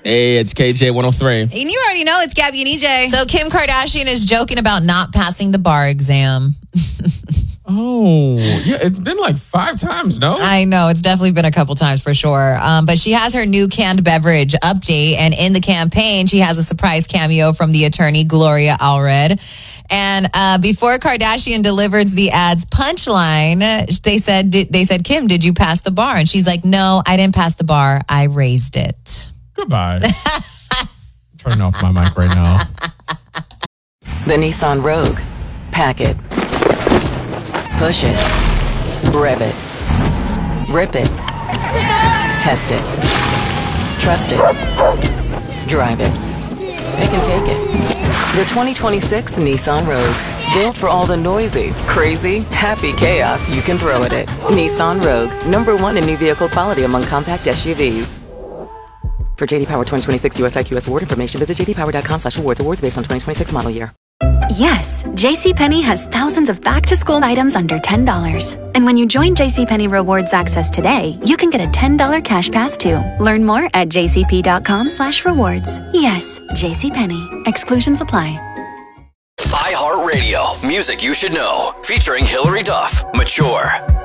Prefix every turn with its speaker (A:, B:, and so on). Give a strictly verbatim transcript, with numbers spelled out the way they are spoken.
A: Hey, it's K J one oh three.
B: And you already know it's Gabby and E J.
C: So Kim Kardashian is joking about not passing the bar exam.
A: Oh, yeah, it's been like five times, no?
C: I know, it's definitely been a couple times for sure. Um, but she has her new canned beverage update, and in the campaign, she has a surprise cameo from the attorney Gloria Allred. And uh, before Kardashian delivers the ad's punchline, they said, they said, Kim, did you pass the bar? And she's like, no, I didn't pass the bar. I raised it.
A: Goodbye. Turning off my mic right now.
D: The Nissan Rogue. Pack it. Push it. Rev it. Rip it. Test it. Trust it. Drive it. Pick and take it. The twenty twenty-six Nissan Rogue. Built for all the noisy, crazy, happy chaos you can throw at it. Nissan Rogue. Number one in new vehicle quality among compact S U Vs. For J D Power twenty twenty-six U S I Q S award information, visit jdpower.com slash awards. Awards based on twenty twenty-six model year.
E: Yes, JCPenney has thousands of back-to-school items under ten dollars. And when you join JCPenney Rewards Access today, you can get a ten dollars cash pass too. Learn more at jcp.com slash rewards. Yes, JCPenney. Exclusions apply.
F: iHeartRadio, music you should know. Featuring Hillary Duff, Mature.